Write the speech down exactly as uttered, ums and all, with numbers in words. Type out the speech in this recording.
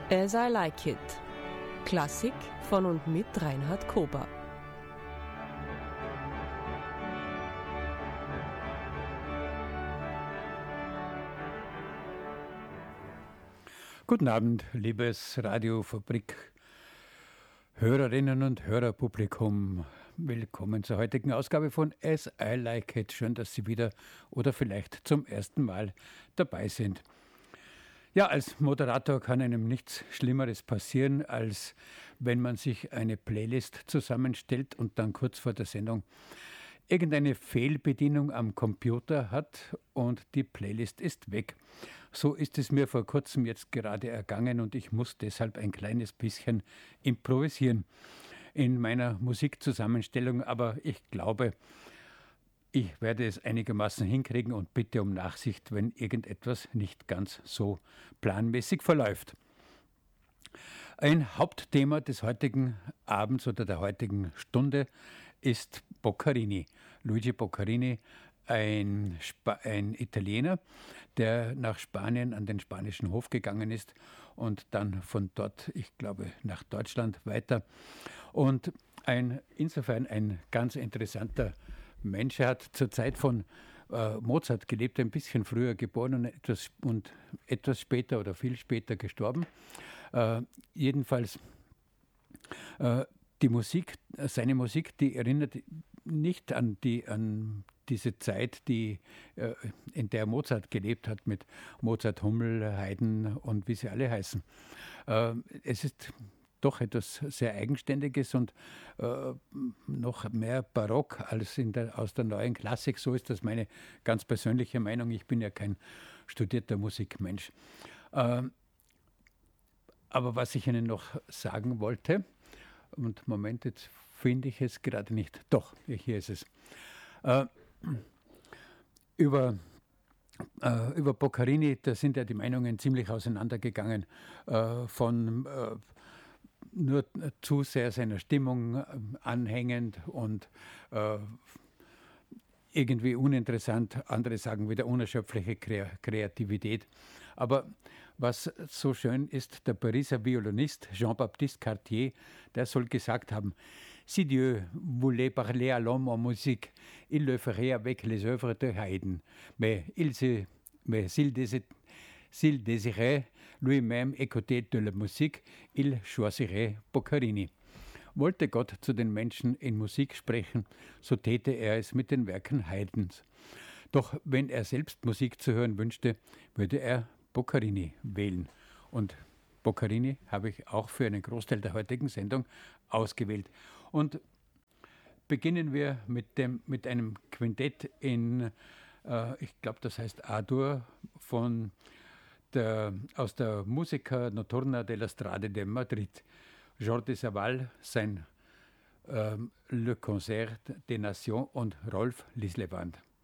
As I Like It. Klassik von und mit Reinhard Kober. Guten Abend, liebes Radiofabrik Hörerinnen und Hörerpublikum. Willkommen zur heutigen Ausgabe von As I Like It. Schön, dass Sie wieder oder vielleicht zum ersten Mal dabei sind. Ja, als Moderator kann einem nichts Schlimmeres passieren, als wenn man sich eine Playlist zusammenstellt und dann kurz vor der Sendung irgendeine Fehlbedienung am Computer hat und die Playlist ist weg. So ist es mir vor kurzem jetzt gerade ergangen und ich muss deshalb ein kleines bisschen improvisieren in meiner Musikzusammenstellung, aber ich glaube, ich werde es einigermaßen hinkriegen und bitte um Nachsicht, wenn irgendetwas nicht ganz so planmäßig verläuft. Ein Hauptthema des heutigen Abends oder der heutigen Stunde ist Boccherini. Luigi Boccherini, ein, Sp- ein Italiener, der nach Spanien an den spanischen Hof gegangen ist und dann von dort, ich glaube, nach Deutschland weiter. Und ein, insofern ein ganz interessanter Mensch. Er hat zur Zeit von äh, Mozart gelebt, ein bisschen früher geboren und etwas, und etwas später oder viel später gestorben. Äh, jedenfalls äh, die Musik, seine Musik, die erinnert nicht an, die, an diese Zeit, die, äh, in der Mozart gelebt hat, mit Mozart, Hummel, Haydn und wie sie alle heißen. Äh, es ist doch etwas sehr Eigenständiges und äh, noch mehr barock als in der, aus der neuen Klassik. So ist das meine ganz persönliche Meinung. Ich bin ja kein studierter Musikmensch. Äh, aber was ich Ihnen noch sagen wollte, und Moment, jetzt finde ich es gerade nicht. Doch, hier ist es. Äh, über äh, über Boccherini, da sind ja die Meinungen ziemlich auseinandergegangen, äh, von äh, nur zu sehr seiner Stimmung anhängend und äh, irgendwie uninteressant. Andere sagen wieder unerschöpfliche Kreativität. Aber was so schön ist, der Pariser Violinist Jean-Baptiste Cartier, der soll gesagt haben, si Dieu voulait parler à l'homme en musique, il le ferait avec les œuvres de Haydn. Mais il se, mais s'il désire S'il désirait lui-même écouter de la musique, il choisirait Boccherini. Wollte Gott zu den Menschen in Musik sprechen, so täte er es mit den Werken Haydns. Doch wenn er selbst Musik zu hören wünschte, würde er Boccherini wählen. Und Boccherini habe ich auch für einen Großteil der heutigen Sendung ausgewählt. Und beginnen wir mit, dem, mit einem Quintett in, äh, ich glaube, das heißt A-Dur von Der, aus der Musica Notturna della Strade de Madrid. Jordi Savall, sein ähm, Le Concert des Nations und Rolf Lislevand.